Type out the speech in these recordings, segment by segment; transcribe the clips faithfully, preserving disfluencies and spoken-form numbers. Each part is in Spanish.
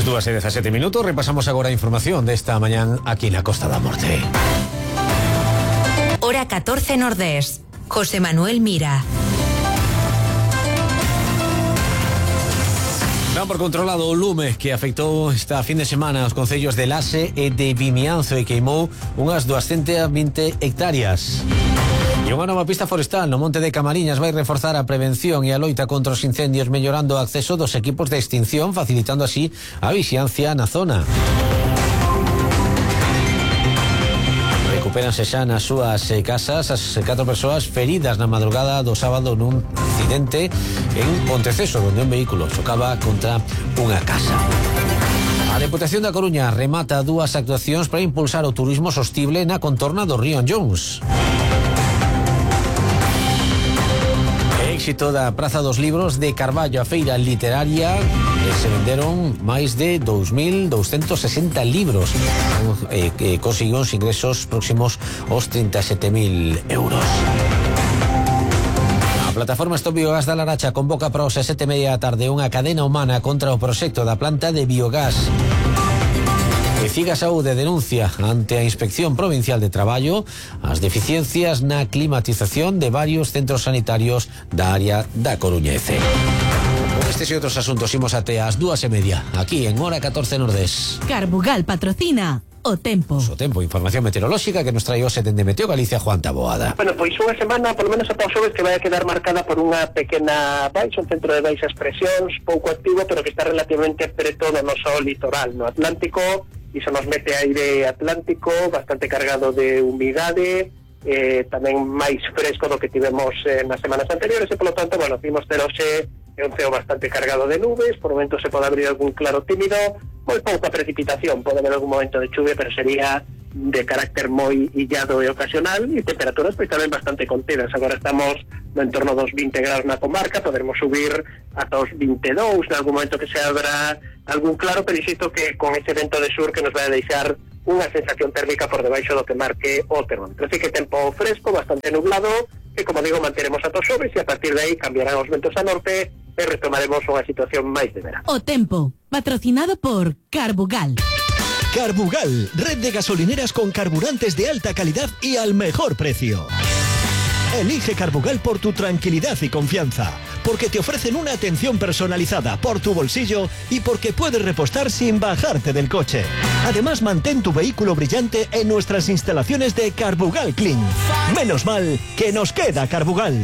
dúas e dezasete minutos, repasamos agora a información desta mañán aquí na Costa da Morte. Hora catorce Nordés. José Manuel Mira. Dan por controlado o lume que afectou esta fin de semana os concellos de Lase e de Vimianzo e queimou unhas duascentas vinte hectáreas. E unha nova pista forestal no Monte de Camariñas vai reforzar a prevención e a loita contra os incendios, mellorando o acceso dos equipos de extinción, facilitando así a vixiancia na zona. Recupéranse xa nas súas casas as catro persoas feridas na madrugada do sábado nun accidente en Ponteceso, onde un vehículo chocaba contra unha casa. A Deputación da Coruña remata dúas actuacións para impulsar o turismo sostible na contorna do río Jones. Éxito da Praza dos Libros de Carballo, a feira literaria, e se venderon máis de dous mil douscentos sesenta libros, e eh, conseguiu uns ingresos próximos aos trinta e sete mil euros. A plataforma Stop Biogás da Laracha convoca para os sete e media da tarde unha cadena humana contra o proxecto da planta de biogás. E Ciga Saúde denuncia ante a Inspección Provincial de Traballo as deficiencias na climatización de varios centros sanitarios da área da Coruña e C. Con estes e outros asuntos imos até as dúas e media, aquí en Hora catorce Nordés. Carbugal patrocina o tempo. O tempo, información meteorolóxica que nos trae o seten de Meteo Galicia, Juan Taboada. Bueno, pois unha semana, polo menos ata o xoves, que vai a quedar marcada por unha pequena baixa, un centro de baixas presións, pouco activo, pero que está relativamente preto no noso litoral, no Atlántico. Iso nos mete aire atlántico bastante cargado de humidade, eh, tamén máis fresco do que tivemos eh, nas semanas anteriores, e polo tanto, bueno, vimos ter hoxe un ceo bastante cargado de nubes, por momento se pode abrir algún claro tímido, moi pouca precipitación, pode haber algún momento de chuvia, pero sería de carácter moi illado e ocasional, e temperaturas pois tamén bastante contidas. Agora estamos no entorno dos vinte graus na comarca, poderemos subir ata os vinte e dous, en algún momento que se abra algún claro, pero insisto que con ese vento de sur que nos vai a deixar unha sensación térmica por debaixo do que marque o termómetro. Así que tempo fresco, bastante nublado, que como digo manteremos ata os xoves, e a partir de aí cambiarán os ventos a norte e retomaremos unha situación máis de verano. O tempo, patrocinado por Carbugal. Carbugal, red de gasolineras con carburantes de alta calidad y al mejor precio. Elige Carbugal por tu tranquilidad y confianza, porque te ofrecen una atención personalizada por tu bolsillo y porque puedes repostar sin bajarte del coche. Además, mantén tu vehículo brillante en nuestras instalaciones de Carbugal Clean. Menos mal que nos queda Carbugal.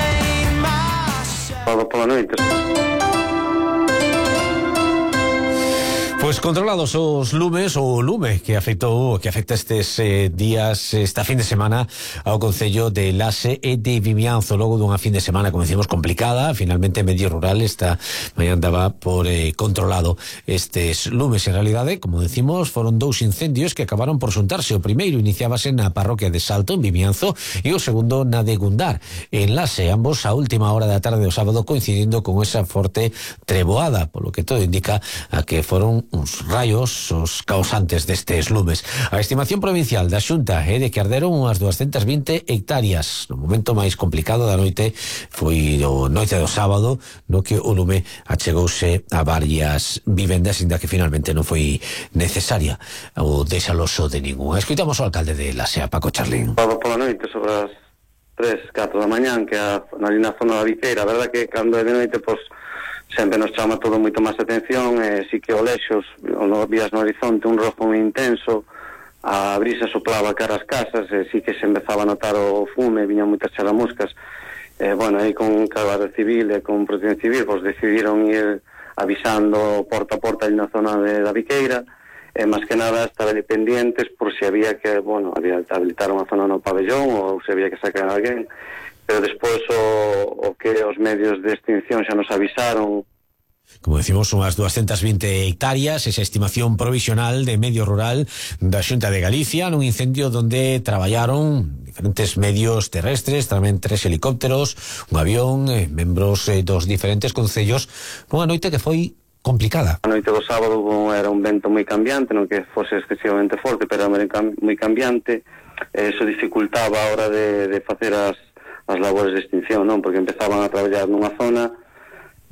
Pois controlados os lumes, o lume que afectou, que afecta estes eh, días, esta fin de semana ao concello de Lase e de Vimianzo, logo dunha fin de semana, como decimos, complicada. Finalmente medio rural esta mañá andaba por eh, controlado estes lumes. En realidade, como decimos, foron dous incendios que acabaron por xuntarse. O primeiro iniciábase na parroquia de Salto, en Vimianzo, e o segundo na de Gundar, en Lase, ambos a última hora da tarde do sábado, coincidindo con esa forte treboada, polo que todo indica a que foron uns raios os causantes destes lumes. A estimación provincial da Xunta é de que arderon unhas duascentas vinte hectáreas. No momento máis complicado da noite foi o noite do sábado, no que o lume achegouse a varias vivendas, inda que finalmente non foi necesaria o desaloso de ningún. Escoitamos o alcalde de Lasea, Paco Charlín. Pola, pola noite, sobre as tres, catro da mañán, que a, na zona da Viqueira, a verdad que cando é de noite, pois sempre nos chama todo moito máis atención, e si que o lexos, o vías no horizonte, un rojo moi intenso, a brisa soplaba cara as casas, e si que se empezaba a notar o fume, viñan moitas charamuscas. E, bueno, aí con Guardia Civil e con Protección Civil, pois decidiron ir avisando porta a porta aí na zona de da Viqueira, e máis que nada estar ali pendientes por se había que, bueno, había que habilitar unha zona no pabellón ou se había que sacar a alguén. Pero despois o, o que os medios de extinción xa nos avisaron. Como decimos, unhas duascentas vinte hectáreas, esa estimación provisional de medio rural da Xunta de Galicia, nun incendio donde traballaron diferentes medios terrestres, tamén tres helicópteros, un avión, eh, membros eh, dos diferentes concellos, unha noite que foi complicada. A noite do sábado era un vento moi cambiante, non que fose excesivamente forte, pero era moi cambiante, e eso dificultaba a hora de, de facer as as labores de extinción, non? Porque empezaban a traballar nunha zona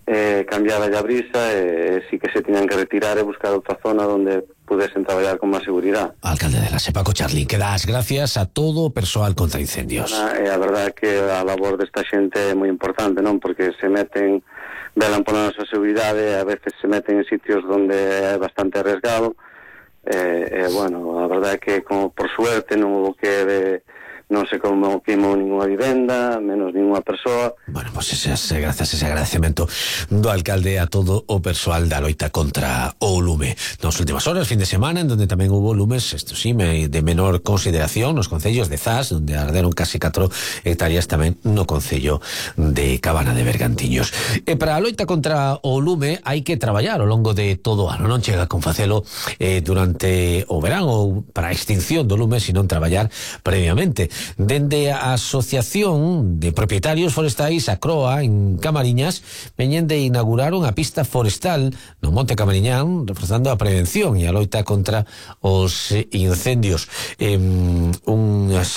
eh, cambiaba a brisa e eh, sí que se tiñan que retirar e buscar outra zona onde pudesen traballar con máis seguridade. Alcalde de la Sepaco, Charly, que das gracias a todo o persoal contra incendios. E a verdade é que a labor desta xente é moi importante, non? Porque se meten, velan pola nosa seguridade, a veces se meten en sitios onde é bastante arriesgado, e, e bueno, a verdade é que como por suerte non houve que de non se como queimou ninguna vivenda, menos ninguna persoa. Bueno, pois pues esas grazas, ese agradecemento do alcalde a todo o persoal da loita contra o lume. Nas últimas horas, fin de semana, en donde tamén hubo lumes, isto sí, de menor consideración, nos concellos de Zas, onde arderon casi catro hectáreas, tamén no concello de Cabana de Bergantiños. E para a loita contra o lume hai que traballar ao longo de todo o ano, non chega con facelo eh, durante o verán ou para a extinción do lume, sino traballar previamente. Dende a Asociación de Propietarios Forestais, a CROA, en Camariñas, veñen de inaugurar unha pista forestal no Monte Camariñán, reforzando a prevención e a loita contra os incendios. Eh, uns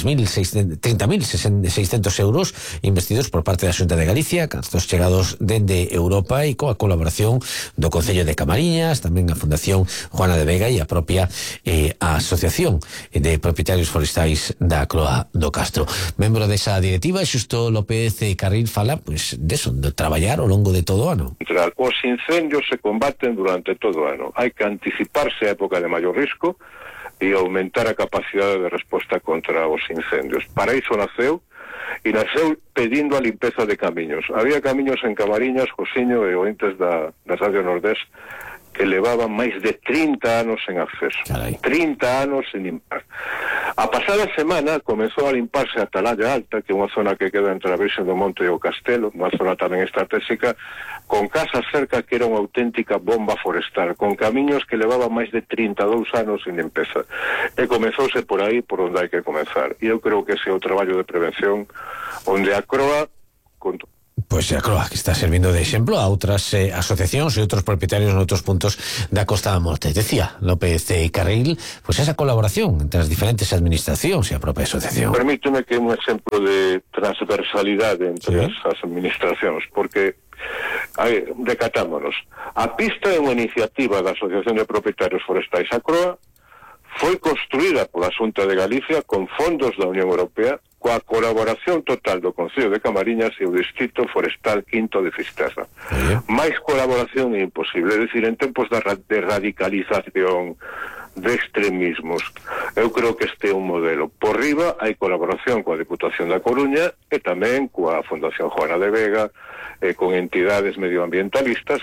trinta mil seiscentos euros investidos por parte da Xunta de Galicia, gastos chegados dende Europa e coa colaboración do Concello de Camariñas, tamén a Fundación Juana de Vega e a propia eh, Asociación de Propietarios Forestais da Croa do Castro. Membro desa directiva, Xusto López Carril, fala pois deso, de traballar ao longo de todo o ano. Os incendios se combaten durante todo o ano. Hai que anticiparse a época de maior risco e aumentar a capacidade de resposta contra os incendios. Para iso naceu, e naceu pedindo a limpeza de camiños. Había camiños en Camariñas, Josiño e ointes da, da Radio Nordés, que levaban máis de trinta anos en acceso. Carai. trinta anos en limpar. A pasada semana comezou a limparse a Atalaya Alta, que é unha zona que queda entre a Virxen do Monte e o Castelo, unha zona tamén estratégica, con casas cerca que era unha auténtica bomba forestal, con camiños que levaban máis de trinta e dous anos en limpeza. E comezouse por aí por onde hai que comenzar. E eu creo que ese é o traballo de prevención onde a CROA, con Pois a CROA, que está servindo de exemplo a outras eh, asociacións e outros propietarios en outros puntos da Costa da Morte. Decía López Carril, pois esa colaboración entre as diferentes administracións e a propia asociación. Permíteme que é un exemplo de transversalidade entre ¿Sí? as administracións, porque aí, decatámonos. A pista é unha iniciativa da Asociación de Propietarios Forestais, a CROA, foi construída pola Xunta de Galicia con fondos da Unión Europea, coa colaboración total do Concello de Camariñas e o Distrito Forestal Quinto de Fisterra. ¿Sí? Máis colaboración é imposible, é dicir, en tempos de, ra de radicalización, de extremismos. Eu creo que este é un modelo. Por riba hai colaboración coa Deputación da Coruña e tamén coa Fundación Juana de Vega, e con entidades medioambientalistas.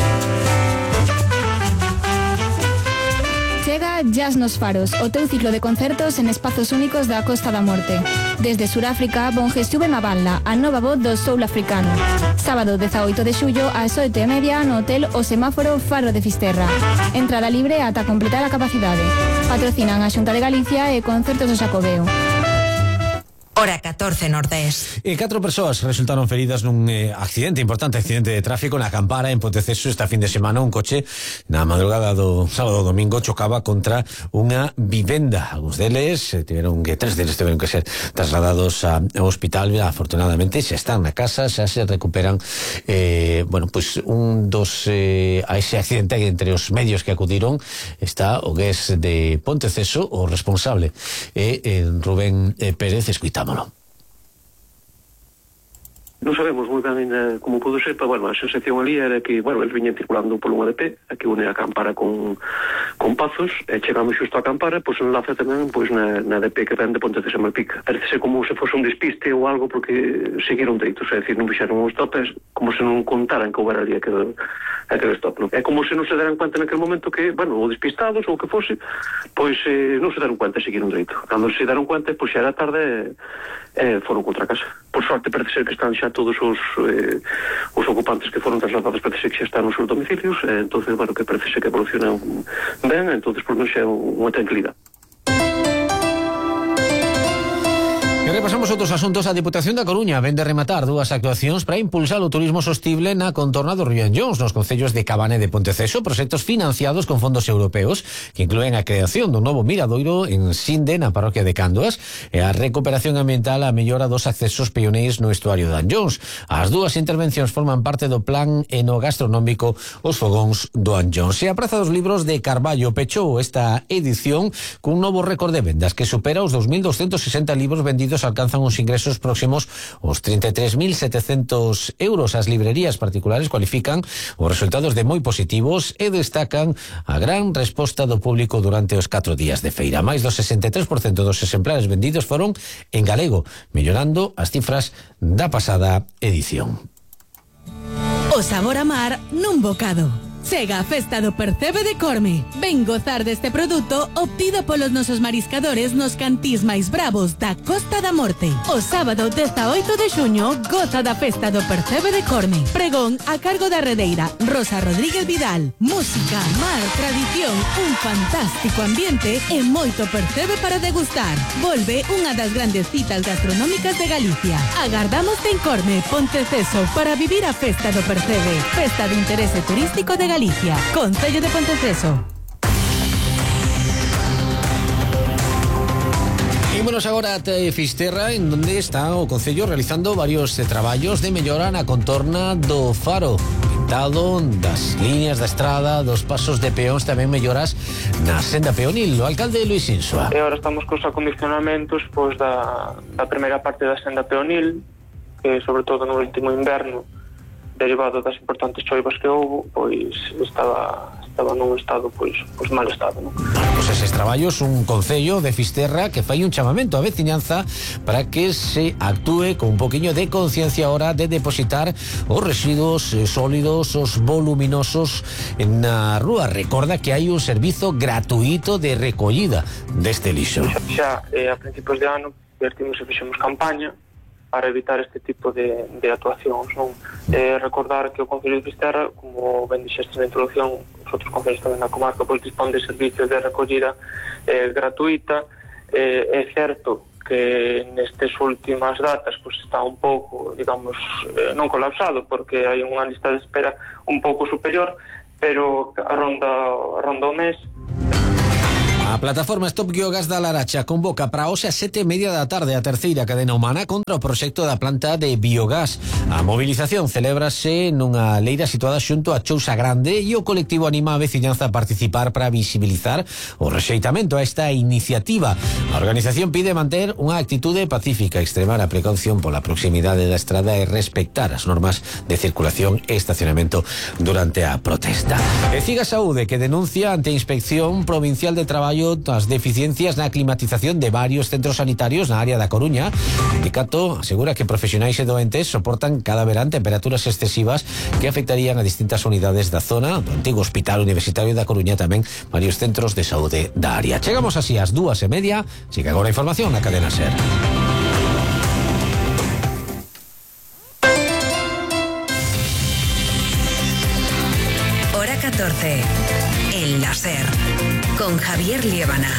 Chega Jazz nos Faros, o teu ciclo de concertos en espazos únicos da Costa da Morte. Desde Suráfrica, Bonjestuve Maballa, a nova voz do soul africano. Sábado dezaoito de xullo ás oito e media no Hotel O Semáforo Faro de Fisterra. Entrada libre ata completar a capacidade. Patrocinan a Xunta de Galicia e Concertos do Xacobeo. Hora catorce Nordés. E catro persoas resultaron feridas nun eh, accidente, importante accidente de tráfico na Campara, en Ponteceso, esta fin de semana. Un coche na madrugada do sábado domingo chocaba contra unha vivenda. Alguns deles eh, tiveron que, tres deles tiveron que ser trasladados a, ao hospital. Afortunadamente xa están na casa, xa se recuperan. Eh, bueno, pues un dos eh, a ese accidente entre os medios que acudiron está o gués de Ponteceso, o responsable eh, eh, Rubén eh, Pérez. Escuitamos. Non sabemos moi ben eh, como pudo ser, pero, bueno, a sensación ali era que, bueno, eles viñen circulando por unha A D P, a que une a Campara con, con Pazos, e chegamos xusto a Campara, pois enlaza tamén pois, na, na A D P que ven de Ponteceso a Malpica. Parece como se fose un despiste ou algo, porque seguiron deitos, é dicir, non fixeron os topes, como se non contaran que houbera ali aquel, aquel stop, non? É como se non se deran cuenta naquele momento que, bueno, ou despistados ou o que fose, pois eh, non se deran cuenta e seguiron deito. Cando se deran cuenta, pois xa era tarde e eh, foron contra a casa. Por sorte, parece ser que están xa todos os eh, os ocupantes que foron trasladados, parece ser que xa están nos seus domicilios, e entonces, bueno, que parece ser que evolucionan ben, entonces, por non xa unha tranquilidade. E repasamos outros asuntos. A Deputación da Coruña vende rematar dúas actuacións para impulsar o turismo sostible na contorna do Río Anllóns nos concellos de Cabana e de Ponteceso, proxectos financiados con fondos europeos que inclúen a creación dun novo miradoiro en Sinde, na parroquia de Cándoas, e a recuperación ambiental, a mellora dos accesos peoneis no estuario de Anllóns. As dúas intervencións forman parte do plan enogastronómico Os Fogóns do Anllóns. E a Praza dos Libros de Carballo pechou esta edición cun novo récord de vendas que supera os dos mil doscientos sesenta libros vendidos, alcanzan uns ingresos próximos aos trinta e tres mil setecentos euros. As librerías particulares cualifican os resultados de moi positivos e destacan a gran resposta do público durante os catro días de feira. Máis do sesenta e tres por cento dos exemplares vendidos foron en galego, mellorando as cifras da pasada edición. O sabor a mar nun bocado. Chega a festa do Percebe de Corme. Ven gozar deste produto obtido polos nosos mariscadores nos cantís máis bravos da Costa da Morte. O sábado dezaoito de xuño goza da festa do Percebe de Corme. Pregón a cargo da redeira Rosa Rodríguez Vidal. Música, mar, tradición, un fantástico ambiente e moito percebe para degustar. Volve unha das grandes citas gastronómicas de Galicia. Agardamos en Corme, Ponteceso, para vivir a festa do Percebe. Festa de interese turístico de Galicia. Galicia, Concello de Ponteceso. Ímonos agora ata Fisterra, en donde está o Concello realizando varios eh, traballos de mellora na contorna do faro, pintado das líneas da estrada, dos pasos de peóns, tamén melloras na senda peonil. O alcalde Luis Insua. E agora estamos cos acondicionamentos pois, da, da primeira parte da senda peonil, que sobre todo no último inverno, derivado das importantes choivas que houve, pois estaba estaba nun estado pois pois mal estado, non? Pois eses traballos, un concello de Fisterra que fai un chamamento á veciñanza para que se actúe con un poquinho de conciencia a hora de depositar os residuos eh, sólidos, os voluminosos na rúa. Recorda que hai un servizo gratuito de recollida deste lixo. Xa, xa eh, a principios de ano vertimos e fixemos campaña para evitar este tipo de, de actuacións, non? Eh, recordar que o Concello de Fisterra, como ben dixeste na introducción, os outros concellos tamén na comarca, pois dispón de servicios de recollida eh, gratuita. Eh, é certo que nestes últimas datas pois está un pouco, digamos, eh, non colapsado, porque hai unha lista de espera un pouco superior, pero ronda, ronda o mes. A plataforma Stop Biogas da Laracha convoca para hoxe a sete e media da tarde a terceira cadena humana contra o proxecto da planta de biogás. A movilización celébrase nunha leira situada xunto a Chousa Grande e o colectivo anima a veciñanza a participar para visibilizar o rexeitamento a esta iniciativa. A organización pide manter unha actitude pacífica, extremar a precaución pola proximidade da estrada e respectar as normas de circulación e estacionamento durante a protesta. E Ciga Saúde, que denuncia ante a Inspección Provincial de Traballo as deficiencias na climatización de varios centros sanitarios na área da Coruña. O sindicato asegura que profesionais e doentes soportan cada verán temperaturas excesivas que afectarían a distintas unidades da zona, do antigo Hospital Universitario da Coruña, tamén varios centros de saúde da área. Chegamos así ás dúas e media. Sigue agora a información na cadena SER. Hora catorce. El láser. Con Javier Liébana.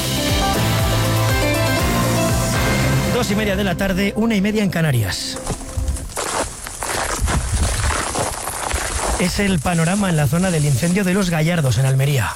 Dos y media de la tarde, una y media en Canarias. Es el panorama en la zona del incendio de Los Gallardos, en Almería.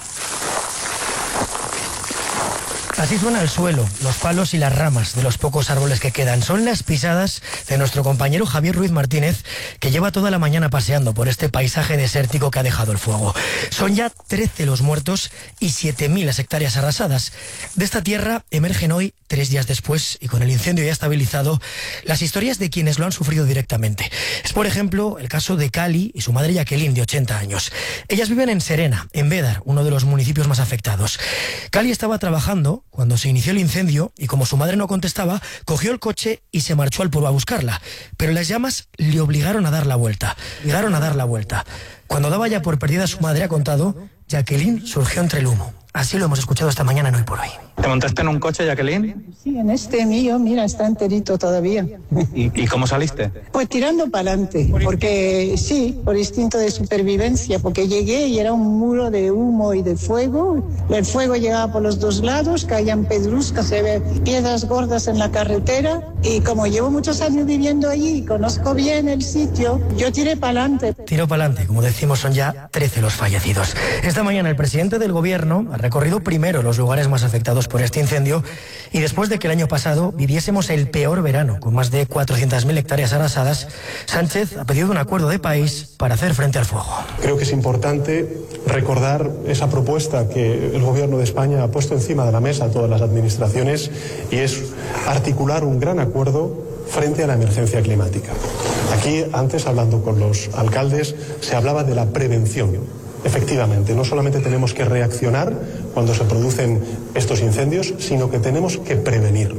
Así suena el suelo, los palos y las ramas de los pocos árboles que quedan. Son las pisadas de nuestro compañero Javier Ruiz Martínez, que lleva toda la mañana paseando por este paisaje desértico que ha dejado el fuego. Son ya trece los muertos y siete mil las hectáreas arrasadas. De esta tierra emergen hoy, tres días después, y con el incendio ya estabilizado, las historias de quienes lo han sufrido directamente. Es, por ejemplo, el caso de Cali y su madre Jacqueline, de ochenta años. Ellas viven en Serena, en Bédar, uno de los municipios más afectados. Cali estaba trabajando cuando se inició el incendio y, como su madre no contestaba, cogió el coche y se marchó al pueblo a buscarla. Pero las llamas le obligaron a dar la vuelta. Obligaron a dar la vuelta. Cuando daba ya por perdida a su madre, ha contado, Jacqueline surgió entre el humo. Así lo hemos escuchado esta mañana en Hoy por Hoy. ¿Te montaste en un coche, Jacqueline? Sí, en este mío, mira, está enterito todavía. ¿Y, y cómo saliste? Pues tirando para adelante, porque sí, por instinto de supervivencia, porque llegué y era un muro de humo y de fuego. El fuego llegaba por los dos lados, caían pedruscas, se ve piedras gordas en la carretera. Y como llevo muchos años viviendo allí y conozco bien el sitio, yo tiré para adelante. Tiro para adelante, como decimos, son ya trece los fallecidos. Esta mañana el presidente del gobierno ha recorrido primero los lugares más afectados por este incendio y después de que el año pasado viviésemos el peor verano, con más de cuatrocientas mil hectáreas arrasadas, Sánchez ha pedido un acuerdo de país para hacer frente al fuego. Creo que es importante recordar esa propuesta que el gobierno de España ha puesto encima de la mesa a todas las administraciones y es articular un gran acuerdo frente a la emergencia climática. Aquí, antes, hablando con los alcaldes, se hablaba de la prevención. Efectivamente, no solamente tenemos que reaccionar cuando se producen estos incendios, sino que tenemos que prevenir.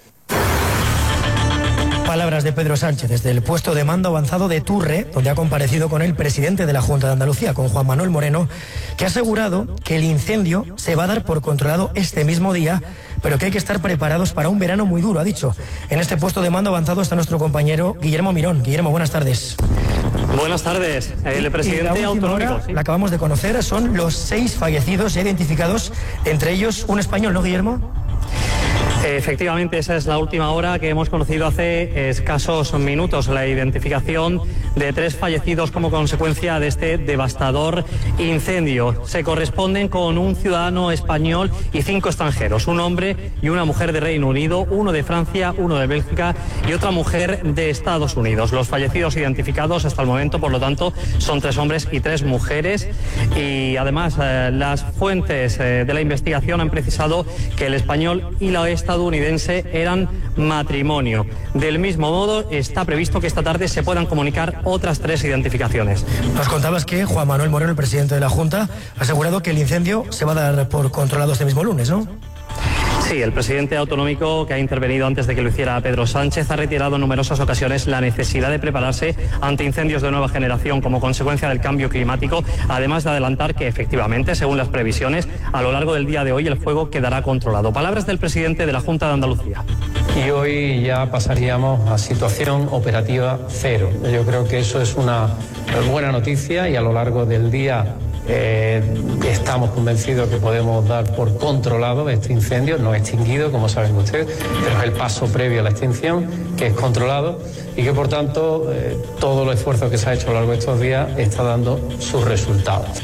Palabras de Pedro Sánchez desde el puesto de mando avanzado de Turre, donde ha comparecido con el presidente de la Junta de Andalucía, con Juan Manuel Moreno, que ha asegurado que el incendio se va a dar por controlado este mismo día, pero que hay que estar preparados para un verano muy duro, ha dicho. En este puesto de mando avanzado está nuestro compañero Guillermo Mirón. Guillermo, buenas tardes. Buenas tardes. El presidente autonómico. Sí. La acabamos de conocer, son los seis fallecidos ya identificados, entre ellos un español, ¿no, Guillermo? Efectivamente, esa es la última hora que hemos conocido hace escasos minutos, la identificación de tres fallecidos como consecuencia de este devastador incendio. Se corresponden con un ciudadano español y cinco extranjeros, un hombre y una mujer de Reino Unido, uno de Francia, uno de Bélgica y otra mujer de Estados Unidos. Los fallecidos identificados hasta el momento, por lo tanto, son tres hombres y tres mujeres y además eh, las fuentes eh, de la investigación han precisado que el español y la estadounidense eran matrimonio. Del mismo modo, está previsto que esta tarde se puedan comunicar otras tres identificaciones. Nos contabas que Juan Manuel Moreno, el presidente de la Junta, ha asegurado que el incendio se va a dar por controlado este mismo lunes, ¿no? Sí, el presidente autonómico, que ha intervenido antes de que lo hiciera Pedro Sánchez, ha reiterado en numerosas ocasiones la necesidad de prepararse ante incendios de nueva generación como consecuencia del cambio climático, además de adelantar que efectivamente, según las previsiones, a lo largo del día de hoy el fuego quedará controlado. Palabras del presidente de la Junta de Andalucía. Y hoy ya pasaríamos a situación operativa cero. Yo creo que eso es una buena noticia y a lo largo del día Eh, estamos convencidos que podemos dar por controlado este incendio, no extinguido, como saben ustedes, pero es el paso previo a la extinción, que es controlado y que, por tanto, eh, todo el esfuerzo que se ha hecho a lo largo de estos días está dando sus resultados.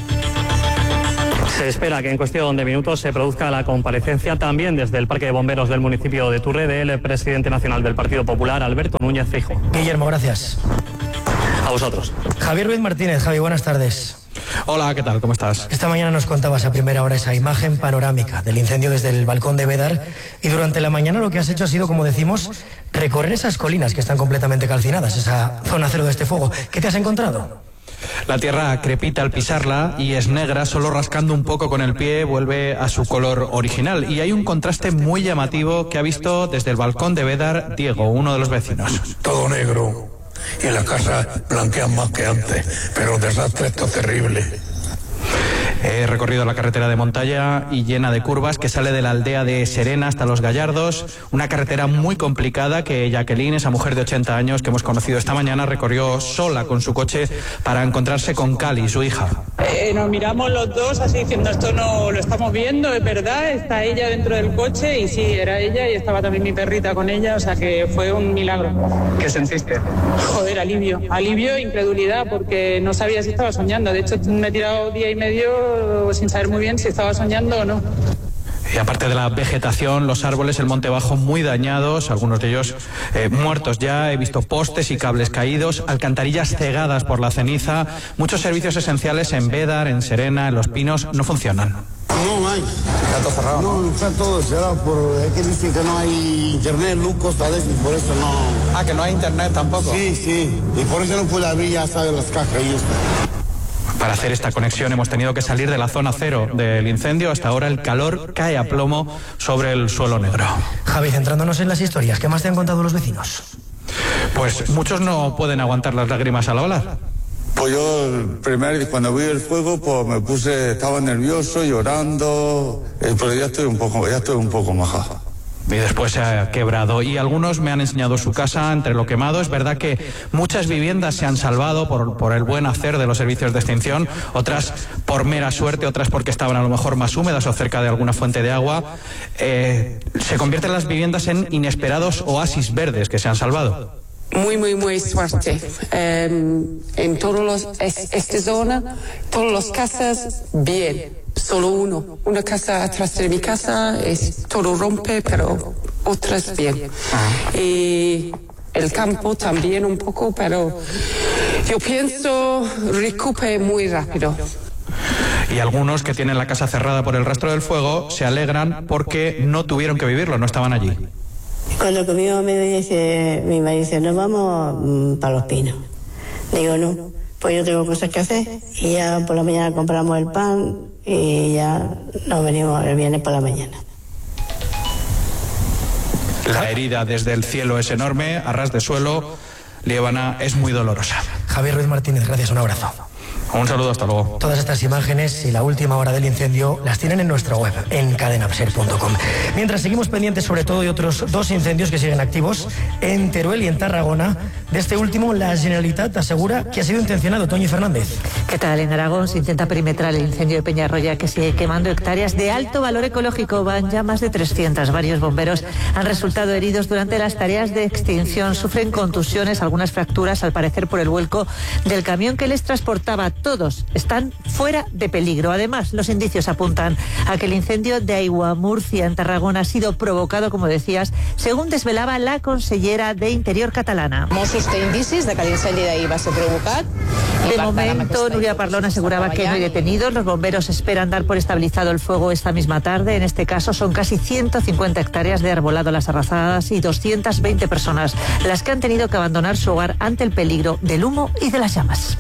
Se espera que en cuestión de minutos se produzca la comparecencia también desde el Parque de Bomberos del municipio de Turre del presidente nacional del Partido Popular, Alberto Núñez Feijóo. Guillermo, gracias. A vosotros. Javier Ruiz Martínez. Javi, buenas tardes. Hola, ¿qué tal? ¿Cómo estás? Esta mañana nos contabas a primera hora esa imagen panorámica del incendio desde el balcón de Bédar y durante la mañana lo que has hecho ha sido, como decimos, recorrer esas colinas que están completamente calcinadas, esa zona cero de este fuego. ¿Qué te has encontrado? La tierra crepita al pisarla y es negra, solo rascando un poco con el pie vuelve a su color original. Y hay un contraste muy llamativo que ha visto desde el balcón de Bédar Diego, uno de los vecinos. Todo negro. Y en la casa blanquean más que antes, pero el desastre está terrible. He recorrido la carretera de Montalla y llena de curvas que sale de la aldea de Serena hasta Los Gallardos, una carretera muy complicada que Jacqueline, esa mujer de ochenta años que hemos conocido esta mañana, recorrió sola con su coche para encontrarse con Cali, su hija. Eh, nos miramos los dos así diciendo, esto no lo estamos viendo, es verdad, está ella dentro del coche y sí, era ella y estaba también mi perrita con ella, o sea que fue un milagro. ¿Qué sentiste? Joder, alivio, alivio e incredulidad porque no sabía si estaba soñando, de hecho me he tirado día y medio sin saber muy bien si estaba soñando o no. Y aparte de la vegetación, los árboles, el monte bajo muy dañados, algunos de ellos eh, muertos ya, he visto postes y cables caídos, alcantarillas cegadas por la ceniza, muchos servicios esenciales en Bédar, en Serena, en Los Pinos, no funcionan. No hay. Está todo cerrado. No, está todo cerrado. Por, es que dicen que no hay internet, luz, Costa de y por eso no. Ah, que no hay internet tampoco. Sí, sí. Y por eso no puede abrir, ya saben, las cajas y esto. Para hacer esta conexión hemos tenido que salir de la zona cero del incendio. Hasta ahora el calor cae a plomo sobre el suelo negro. Javi, centrándonos en las historias, ¿qué más te han contado los vecinos? Pues muchos no pueden aguantar las lágrimas al hablar. Pues yo, el primer, cuando vi el fuego, pues me puse, estaba nervioso, llorando, eh, pero ya estoy un poco, ya estoy un poco majado. Y después se ha quebrado. Y algunos me han enseñado su casa entre lo quemado. Es verdad que muchas viviendas se han salvado por, por el buen hacer de los servicios de extinción, otras por mera suerte, otras porque estaban a lo mejor más húmedas o cerca de alguna fuente de agua. Eh, se convierten las viviendas en inesperados oasis verdes que se han salvado. Muy, muy, muy suerte. Eh, en todas esta zona, todas las casas, bien. Solo uno. Una casa atrás de mi casa, es, todo rompe, pero otras bien. Y el campo también un poco, pero yo pienso recupere muy rápido. Y algunos que tienen la casa cerrada por el rastro del fuego se alegran porque no tuvieron que vivirlo, no estaban allí. Cuando conmigo me dice, mi marido dice, nos vamos mmm, para Los Pinos. Digo, no, pues yo tengo cosas que hacer. Y ya por la mañana compramos el pan y ya nos venimos el viernes por la mañana. La herida desde el cielo es enorme, a ras de suelo, Liébana, es muy dolorosa. Javier Ruiz Martínez, gracias, un abrazo. Un saludo, hasta luego. Todas estas imágenes y la última hora del incendio las tienen en nuestra web, en cadena ser punto com. Mientras seguimos pendientes sobre todo de otros dos incendios que siguen activos, en Teruel y en Tarragona. De este último, la Generalitat asegura que ha sido intencionado. Toñi Fernández. ¿Qué tal? En Aragón se intenta perimetrar el incendio de Peñarroya, que sigue quemando hectáreas de alto valor ecológico. Van ya más de trescientas. Varios bomberos han resultado heridos durante las tareas de extinción. Sufren contusiones, algunas fracturas, al parecer por el vuelco del camión que les transportaba. Todos están fuera de peligro. Además, los indicios apuntan a que el incendio de Aigua Murcia, en Tarragona, ha sido provocado, como decías, según desvelaba la consellera de Interior catalana. Mossos té indicis de que l'incendi d'ahir va ser provocat. De momento, Núria Parlón aseguraba que no hay detenidos. Los bomberos esperan dar por estabilizado el fuego esta misma tarde. En este caso, son casi ciento cincuenta hectáreas de arbolado a las arrasadas y doscientas veinte personas las que han tenido que abandonar su hogar ante el peligro del humo y de las llamas.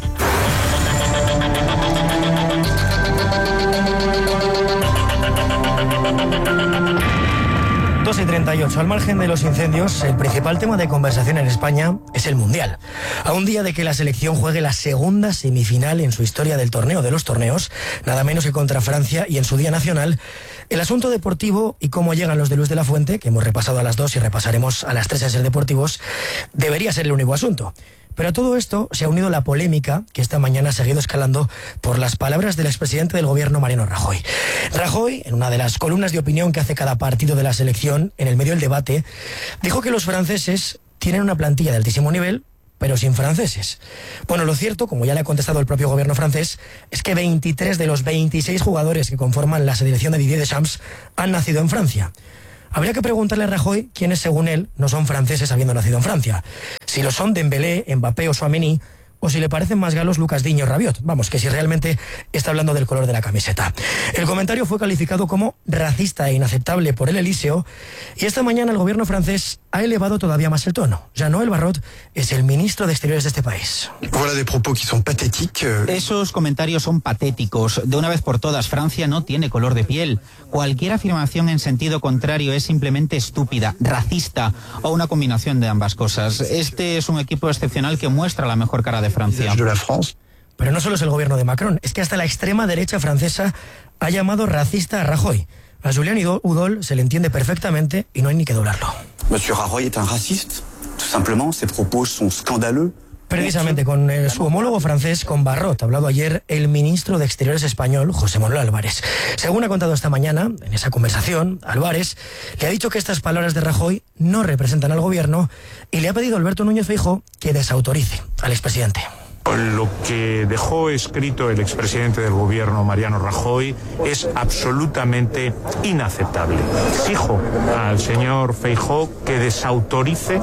dos y treinta y ocho. Al margen de los incendios, el principal tema de conversación en España es el Mundial. A un día de que la selección juegue la segunda semifinal en su historia del torneo de los torneos, nada menos que contra Francia, y en su día nacional, el asunto deportivo y cómo llegan los de Luis de la Fuente, que hemos repasado a las dos y repasaremos a las tres en Ser Deportivos, debería ser el único asunto. Pero a todo esto se ha unido la polémica que esta mañana ha seguido escalando por las palabras del expresidente del gobierno, Mariano Rajoy. Rajoy, en una de las columnas de opinión que hace cada partido de la selección, en el medio del debate, dijo que los franceses tienen una plantilla de altísimo nivel, pero sin franceses. Bueno, lo cierto, como ya le ha contestado el propio gobierno francés, es que veintitrés de los veintiséis jugadores que conforman la selección de Didier Deschamps han nacido en Francia. Habría que preguntarle a Rajoy quiénes, según él, no son franceses habiendo nacido en Francia. Si lo son Dembélé, Mbappé o Tchouaméni, o si le parecen más galos Lucas Digne o Rabiot. Vamos, que si realmente está hablando del color de la camiseta. El comentario fue calificado como racista e inaceptable por el Elíseo, y esta mañana el gobierno francés ha elevado todavía más el tono. Jean-Noël Barrot es el ministro de Exteriores de este país. Voilà des propos qui sont pathétiques. Esos comentarios son patéticos. De una vez por todas, Francia no tiene color de piel. Cualquier afirmación en sentido contrario es simplemente estúpida, racista o una combinación de ambas cosas. Este es un equipo excepcional que muestra la mejor cara de Francia. Pero no solo es el gobierno de Macron, es que hasta la extrema derecha francesa ha llamado racista a Rajoy. A Julián Udol se le entiende perfectamente y no hay ni que doblarlo. Monsieur Rajoy es un raciste. Tout simplement, ses propos son scandaleux. Precisamente con eh, su homólogo francés, con Barrot, ha hablado ayer el ministro de Exteriores español, José Manuel Álvarez. Según ha contado esta mañana, en esa conversación, Álvarez le ha dicho que estas palabras de Rajoy no representan al gobierno y le ha pedido a Alberto Núñez Feijóo que desautorice al expresidente. Lo que dejó escrito el expresidente del gobierno, Mariano Rajoy, es absolutamente inaceptable. Exijo al señor Feijóo que desautorice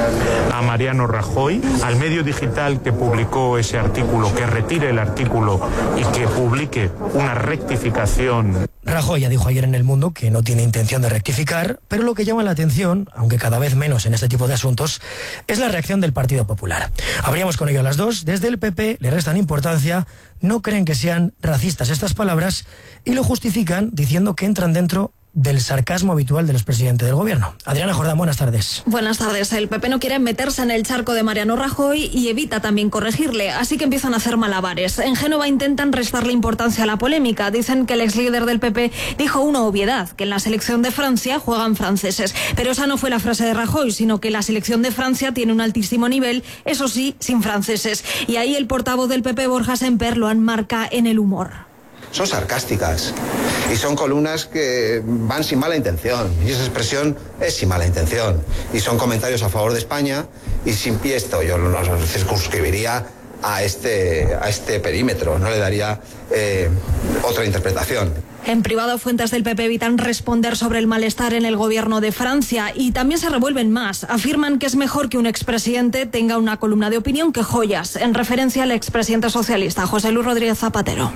a Mariano Rajoy, al medio digital que publicó ese artículo, que retire el artículo y que publique una rectificación. Rajoy ya dijo ayer en El Mundo que no tiene intención de rectificar, pero lo que llama la atención, aunque cada vez menos en este tipo de asuntos, es la reacción del Partido Popular. Habríamos con ello a las dos. Desde el P P le restan importancia, no creen que sean racistas estas palabras y lo justifican diciendo que entran dentro del sarcasmo habitual del expresidente del gobierno. Adriana Jordán, buenas tardes. Buenas tardes. El P P no quiere meterse en el charco de Mariano Rajoy y evita también corregirle, así que empiezan a hacer malabares. En Génova intentan restarle importancia a la polémica. Dicen que el ex líder del P P dijo una obviedad, que en la selección de Francia juegan franceses. Pero esa no fue la frase de Rajoy, sino que la selección de Francia tiene un altísimo nivel, eso sí, sin franceses. Y ahí el portavoz del P P, Borja Semper, lo enmarca en el humor. Son sarcásticas y son columnas que van sin mala intención, y esa expresión es sin mala intención, y son comentarios a favor de España y sin pie esto. Yo los circunscribiría a este, a este perímetro, no le daría eh, otra interpretación. En privado, fuentes del P P evitan responder sobre el malestar en el gobierno de Francia y también se revuelven más. Afirman que es mejor que un expresidente tenga una columna de opinión que joyas, en referencia al expresidente socialista José Luis Rodríguez Zapatero.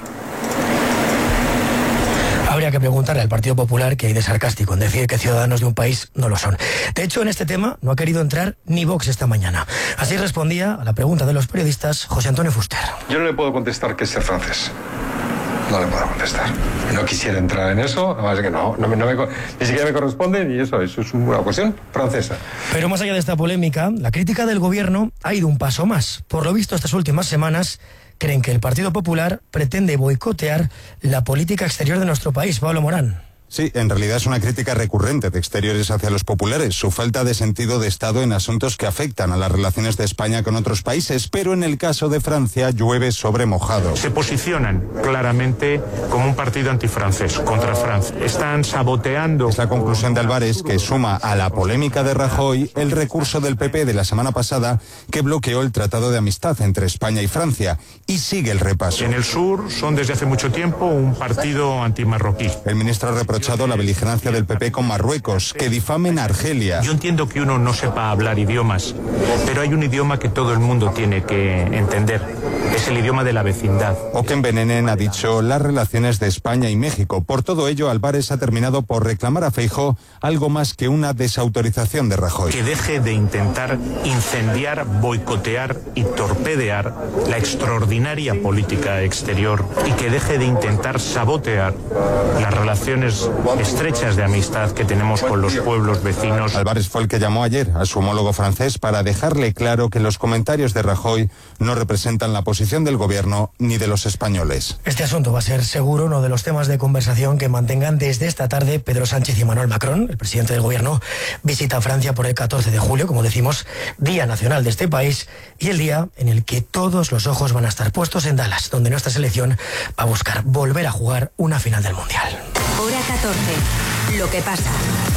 Habría que preguntarle al Partido Popular qué hay de sarcástico en decir que ciudadanos de un país no lo son. De hecho, en este tema no ha querido entrar ni Vox esta mañana. Así respondía a la pregunta de los periodistas José Antonio Fuster. Yo no le puedo contestar que es ser francés. No le puedo contestar. No quisiera entrar en eso, además que no, no, me, no me, ni siquiera me corresponde, y eso, eso es una cuestión francesa. Pero más allá de esta polémica, la crítica del gobierno ha ido un paso más. Por lo visto, estas últimas semanas creen que el Partido Popular pretende boicotear la política exterior de nuestro país. Pablo Morán. Sí, en realidad es una crítica recurrente de Exteriores hacia los populares, su falta de sentido de Estado en asuntos que afectan a las relaciones de España con otros países, pero en el caso de Francia llueve sobre mojado. Se posicionan claramente como un partido antifrancés, contra Francia. Están saboteando. Es la conclusión de Álvarez, que suma a la polémica de Rajoy el recurso del P P de la semana pasada que bloqueó el Tratado de Amistad entre España y Francia, y sigue el repaso. En el sur son desde hace mucho tiempo un partido antimarroquí. El ministro reprochó la beligerancia del P P con Marruecos, que difamen a Argelia. Yo entiendo que uno no sepa hablar idiomas, pero hay un idioma que todo el mundo tiene que entender. Es el idioma de la vecindad. O que envenenen, ha dicho, las relaciones de España y México. Por todo ello, Álvarez ha terminado por reclamar a Feijóo algo más que una desautorización de Rajoy. Que deje de intentar incendiar, boicotear y torpedear la extraordinaria política exterior y que deje de intentar sabotear las relaciones estrechas de amistad que tenemos con los pueblos vecinos. Álvarez fue el que llamó ayer a su homólogo francés para dejarle claro que los comentarios de Rajoy no representan la posición del gobierno ni de los españoles. Este asunto va a ser seguro uno de los temas de conversación que mantengan desde esta tarde Pedro Sánchez y Emmanuel Macron. El presidente del gobierno visita Francia por el catorce de julio, como decimos, Día Nacional de este país, y el día en el que todos los ojos van a estar puestos en Dallas, donde nuestra selección va a buscar volver a jugar una final del Mundial. Hora catorce. Lo que pasa.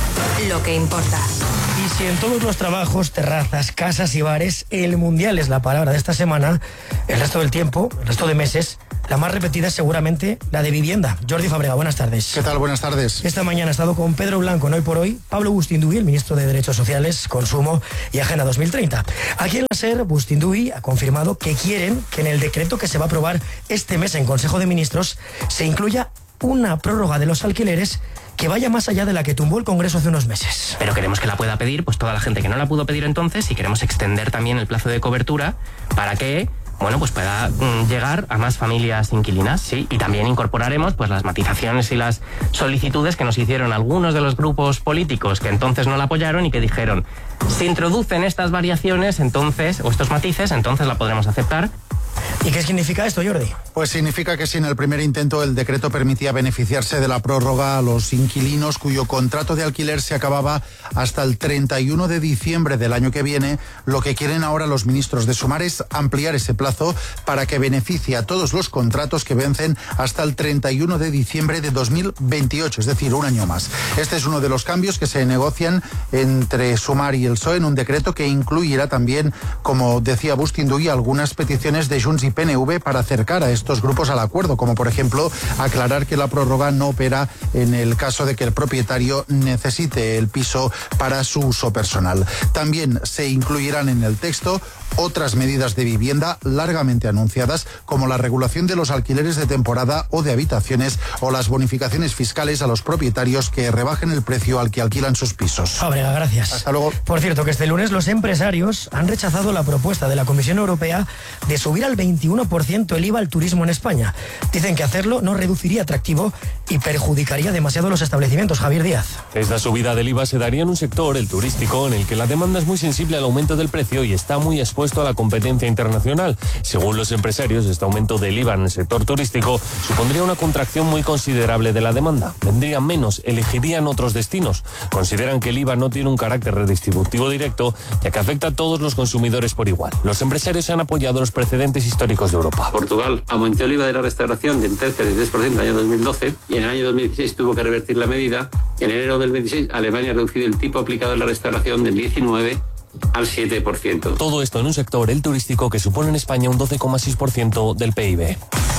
Lo que importa. Y si en todos los trabajos, terrazas, casas y bares, el Mundial es la palabra de esta semana, el resto del tiempo, el resto de meses, la más repetida es seguramente la de vivienda. Jordi Fábrega, buenas tardes. ¿Qué tal? Buenas tardes. Esta mañana ha estado con Pedro Blanco en Hoy por Hoy, Pablo Bustinduy, el ministro de Derechos Sociales, Consumo y Agenda dos mil treinta. Aquí en la SER, Bustinduy ha confirmado que quieren que en el decreto que se va a aprobar este mes en Consejo de Ministros se incluya una prórroga de los alquileres que vaya más allá de la que tumbó el Congreso hace unos meses. Pero queremos que la pueda pedir pues toda la gente que no la pudo pedir entonces, y queremos extender también el plazo de cobertura para que, bueno, pues pueda mm, llegar a más familias inquilinas, sí, y también incorporaremos pues las matizaciones y las solicitudes que nos hicieron algunos de los grupos políticos que entonces no la apoyaron y que dijeron, si introducen estas variaciones, entonces, o estos matices, entonces la podremos aceptar. ¿Y qué significa esto, Jordi? Pues significa que si en el primer intento el decreto permitía beneficiarse de la prórroga a los inquilinos cuyo contrato de alquiler se acababa hasta el treinta y uno de diciembre del año que viene, lo que quieren ahora los ministros de Sumar es ampliar ese plazo para que beneficie a todos los contratos que vencen hasta el treinta y uno de diciembre de dos mil veintiocho, es decir, un año más. Este es uno de los cambios que se negocian entre Sumar y el P S O E en un decreto que incluirá también, como decía Bustinduy, algunas peticiones de Junts y P N V para acercar a estos grupos al acuerdo, como por ejemplo aclarar que la prórroga no opera en el caso de que el propietario necesite el piso para su uso personal. También se incluirán en el texto otras medidas de vivienda largamente anunciadas, como la regulación de los alquileres de temporada o de habitaciones, o las bonificaciones fiscales a los propietarios que rebajen el precio al que alquilan sus pisos. Fábrega, gracias. Hasta luego. Por cierto, que este lunes los empresarios han rechazado la propuesta de la Comisión Europea de subir al veintiuno por ciento el I V A al turismo en España. Dicen que hacerlo no reduciría atractivo y perjudicaría demasiado los establecimientos. Javier Díaz. Esta subida del I V A se daría en un sector, el turístico, en el que la demanda es muy sensible al aumento del precio y está muy expuesto a la competencia internacional. Según los empresarios, este aumento del I V A en el sector turístico supondría una contracción muy considerable de la demanda. Vendrían menos, elegirían otros destinos. Consideran que el I V A no tiene un carácter redistributivo directo, ya que afecta a todos los consumidores por igual. Los empresarios han apoyado los precedentes históricos de Europa. Portugal aumentó el I V A de la restauración de un tercio del tres por ciento en el año dos mil doce y en el año dos mil dieciséis tuvo que revertir la medida. En enero del veintiséis, Alemania ha reducido el tipo aplicado en la restauración del diecinueve al siete por ciento. Todo esto en un sector, el turístico, que supone en España un doce coma seis por ciento del P I B.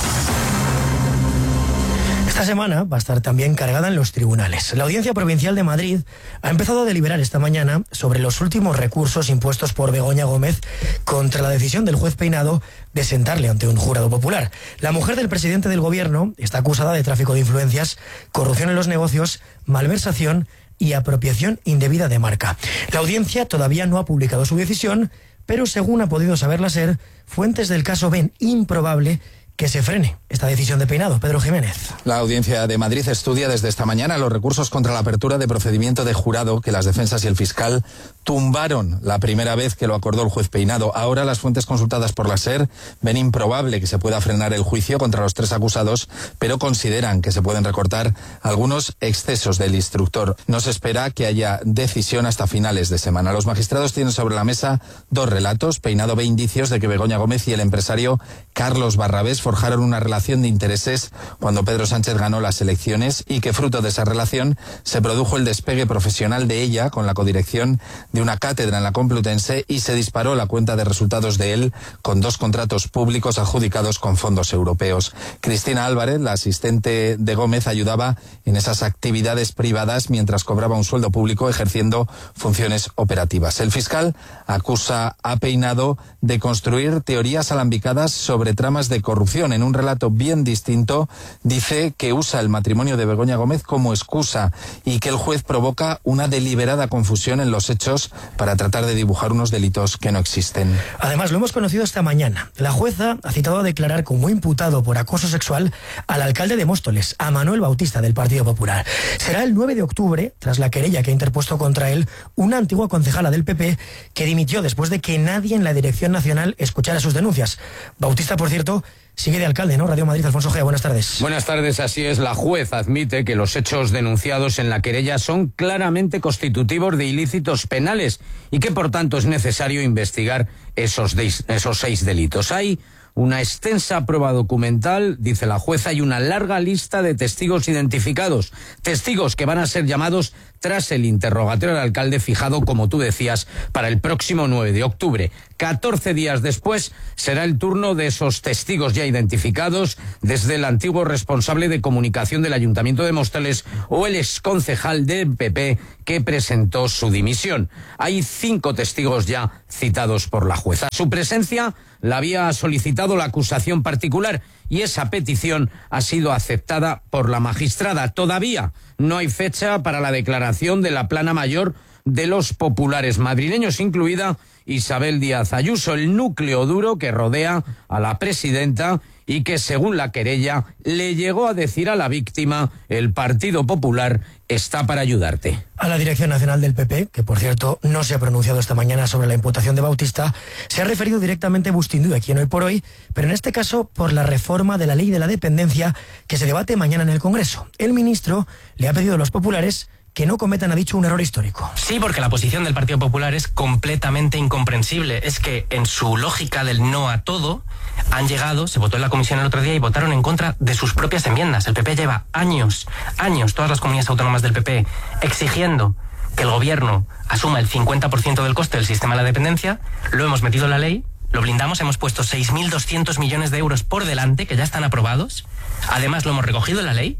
Esta semana va a estar también cargada en los tribunales. La Audiencia Provincial de Madrid ha empezado a deliberar esta mañana sobre los últimos recursos impuestos por Begoña Gómez contra la decisión del juez Peinado de sentarle ante un jurado popular. La mujer del presidente del gobierno está acusada de tráfico de influencias, corrupción en los negocios, malversación y apropiación indebida de marca. La audiencia todavía no ha publicado su decisión, pero según ha podido saber la SER, fuentes del caso ven improbable que se frene esta decisión de Peinado. Pedro Jiménez. La Audiencia de Madrid estudia desde esta mañana los recursos contra la apertura de procedimiento de jurado que las defensas y el fiscal tumbaron la primera vez que lo acordó el juez Peinado. Ahora las fuentes consultadas por la SER ven improbable que se pueda frenar el juicio contra los tres acusados, pero consideran que se pueden recortar algunos excesos del instructor. No se espera que haya decisión hasta finales de semana. Los magistrados tienen sobre la mesa dos relatos. Peinado ve indicios de que Begoña Gómez y el empresario Carlos Barrabés forjaron una relación de intereses cuando Pedro Sánchez ganó las elecciones y que fruto de esa relación se produjo el despegue profesional de ella con la codirección de una cátedra en la Complutense y se disparó la cuenta de resultados de él con dos contratos públicos adjudicados con fondos europeos. Cristina Álvarez, la asistente de Gómez, ayudaba en esas actividades privadas mientras cobraba un sueldo público ejerciendo funciones operativas. El fiscal acusa a Peinado de construir teorías alambicadas sobre tramas de corrupción. En un relato bien distinto, dice que usa el matrimonio de Begoña Gómez como excusa y que el juez provoca una deliberada confusión en los hechos para tratar de dibujar unos delitos que no existen. Además, lo hemos conocido esta mañana. La jueza ha citado a declarar como imputado por acoso sexual al alcalde de Móstoles, a Manuel Bautista, del Partido Popular. Será el nueve de octubre, tras la querella que ha interpuesto contra él una antigua concejala del P P que dimitió después de que nadie en la Dirección Nacional escuchara sus denuncias. Bautista, por cierto, sigue de alcalde, ¿no? Radio Madrid, Alfonso Gea, buenas tardes. Buenas tardes, así es. La juez admite que los hechos denunciados en la querella son claramente constitutivos de ilícitos penales y que por tanto es necesario investigar esos, de, esos seis delitos. Hay una extensa prueba documental, dice la jueza, y una larga lista de testigos identificados. Testigos que van a ser llamados tras el interrogatorio al alcalde fijado, como tú decías, para el próximo nueve de octubre. catorce días después será el turno de esos testigos ya identificados, desde el antiguo responsable de comunicación del Ayuntamiento de Móstoles o el exconcejal del P P que presentó su dimisión. Hay cinco testigos ya citados por la jueza. Su presencia la había solicitado la acusación particular y esa petición ha sido aceptada por la magistrada. Todavía no hay fecha para la declaración de la plana mayor de los populares madrileños, incluida Isabel Díaz Ayuso, el núcleo duro que rodea a la presidenta y que, según la querella, le llegó a decir a la víctima: el Partido Popular está para ayudarte. A la Dirección Nacional del P P, que por cierto no se ha pronunciado esta mañana sobre la imputación de Bautista, se ha referido directamente Bustindu, aquí en Hoy por Hoy, pero en este caso por la reforma de la ley de la dependencia que se debate mañana en el Congreso. El ministro le ha pedido a los populares que no cometan, ha dicho, un error histórico. Sí, porque la posición del Partido Popular es completamente incomprensible. Es que en su lógica del no a todo, han llegado, se votó en la comisión el otro día y votaron en contra de sus propias enmiendas. El P P lleva años, años, todas las comunidades autónomas del P P, exigiendo que el gobierno asuma el cincuenta por ciento del coste del sistema de la dependencia. Lo hemos metido en la ley, lo blindamos, hemos puesto seis mil doscientos millones de euros por delante, que ya están aprobados. Además, lo hemos recogido en la ley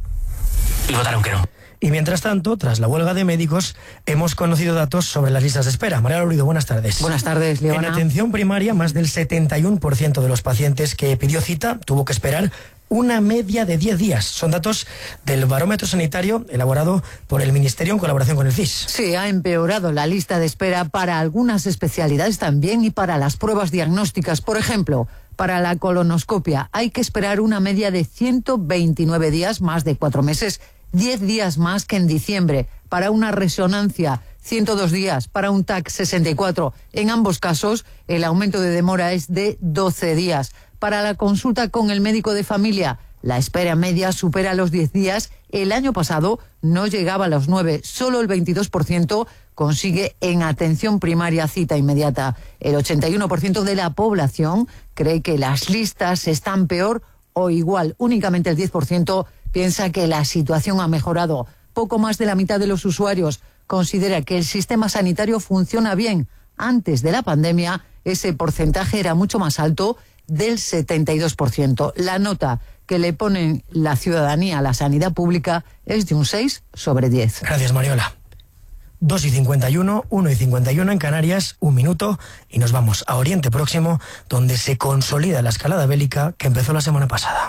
y votaron que no. Y mientras tanto, tras la huelga de médicos, hemos conocido datos sobre las listas de espera. María Lorido, buenas tardes. Buenas tardes, Leona. En atención primaria, más del setenta y uno por ciento de los pacientes que pidió cita tuvo que esperar una media de diez días. Son datos del barómetro sanitario elaborado por el Ministerio en colaboración con el C I S. Sí, ha empeorado la lista de espera para algunas especialidades también y para las pruebas diagnósticas. Por ejemplo, Para la colonoscopia hay que esperar una media de ciento veintinueve días, más de cuatro meses, diez días más que en diciembre. Para una resonancia, ciento dos días. Para un T A C, sesenta y cuatro. En ambos casos, el aumento de demora es de doce días. Para la consulta con el médico de familia, la espera media supera los diez días. El año pasado no llegaba a los nueve. Solo el veintidós por ciento consigue en atención primaria cita inmediata. El ochenta y uno por ciento de la población cree que las listas están peor o igual. Únicamente el diez por ciento piensa que la situación ha mejorado. Poco más de la mitad de los usuarios considera que el sistema sanitario funciona bien. Antes de la pandemia, ese porcentaje era mucho más alto, del setenta y dos por ciento. La nota que le ponen la ciudadanía a la sanidad pública es de un seis sobre diez. Gracias, Mariola. dos y cincuenta y uno, uno y cincuenta y uno en Canarias, un minuto, y nos vamos a Oriente Próximo, donde se consolida la escalada bélica que empezó la semana pasada.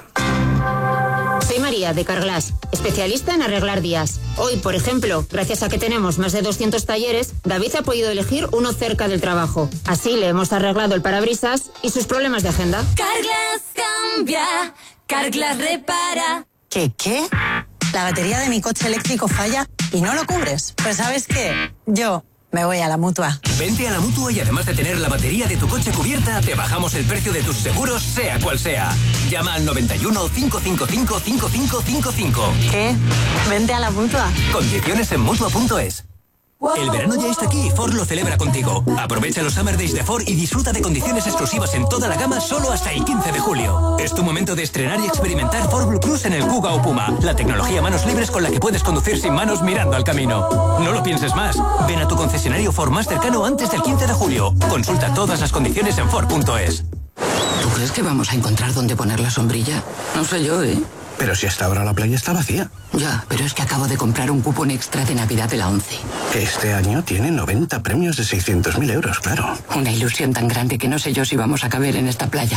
Soy María, de Carglass, especialista en arreglar días. Hoy, por ejemplo, gracias a que tenemos más de doscientos talleres, David ha podido elegir uno cerca del trabajo. Así le hemos arreglado el parabrisas y sus problemas de agenda. Carglass cambia, Carglass repara. ¿Qué, qué? La batería de mi coche eléctrico falla y no lo cubres. Pues ¿sabes qué? Yo me voy a la Mutua. Vente a la Mutua y además de tener la batería de tu coche cubierta, te bajamos el precio de tus seguros, sea cual sea. Llama al noventa y uno, cinco cinco cinco, cinco cinco cinco cinco. ¿Qué? Vente a la Mutua. Condiciones en Mutua punto es. El verano ya está aquí y Ford lo celebra contigo. Aprovecha los Summer Days de Ford y disfruta de condiciones exclusivas en toda la gama solo hasta el quince de julio. Es tu momento de estrenar y experimentar Ford Blue Cruise en el Kuga o Puma, la tecnología manos libres con la que puedes conducir sin manos mirando al camino. No lo pienses más. Ven a tu concesionario Ford más cercano antes del quince de julio. Consulta todas las condiciones en Ford punto es. ¿Tú crees que vamos a encontrar dónde poner la sombrilla? No sé yo, ¿eh? Pero si hasta ahora la playa está vacía. Ya, pero es que acabo de comprar un cupón extra de Navidad de la ONCE. Que este año tiene noventa premios de seiscientos mil euros, claro. Una ilusión tan grande que no sé yo si vamos a caber en esta playa.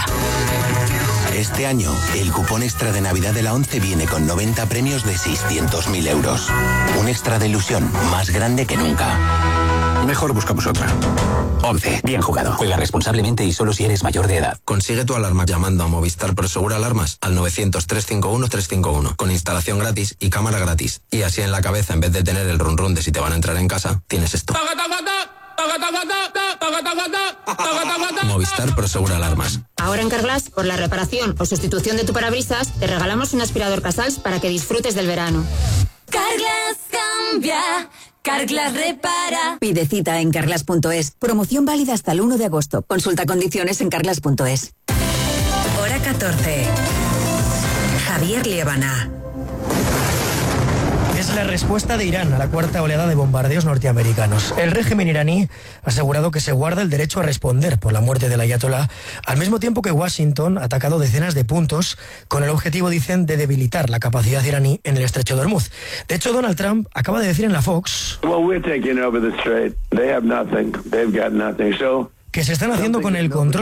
Este año, el cupón extra de Navidad de la ONCE viene con noventa premios de seiscientos mil euros. Un extra de ilusión más grande que nunca. Mejor buscamos otra. ONCE. Bien jugado. Juega responsablemente y solo si eres mayor de edad. Consigue tu alarma llamando a Movistar Prosegur Alarmas al novecientos, trescientos cincuenta y uno, trescientos cincuenta y uno con instalación gratis y cámara gratis. Y así en la cabeza, en vez de tener el run run de si te van a entrar en casa, tienes esto. Movistar Prosegur Alarmas. Ahora en Carglass, por la reparación o sustitución de tu parabrisas, te regalamos un aspirador Casals para que disfrutes del verano. Carglass cambia, Carglass repara. Pide cita en carglass punto es. Promoción válida hasta el uno de agosto. Consulta condiciones en carglass punto es. Hora catorce. Javier Liébana. Es la respuesta de Irán a la cuarta oleada de bombardeos norteamericanos. El régimen iraní ha asegurado que se guarda el derecho a responder por la muerte del ayatolá, al mismo tiempo que Washington ha atacado decenas de puntos con el objetivo, dicen, de debilitar la capacidad iraní en el estrecho de Hormuz. De hecho, Donald Trump acaba de decir en la Fox que se están haciendo con el control